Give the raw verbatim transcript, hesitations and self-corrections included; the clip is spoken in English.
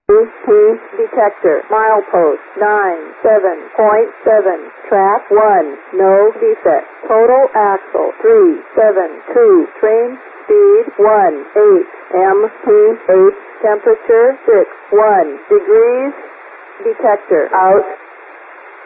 T detector, milepost nine seven point seven, track one, no defect, total axle three seven two, train speed one eight, M P eight, temperature six one degrees, detector out.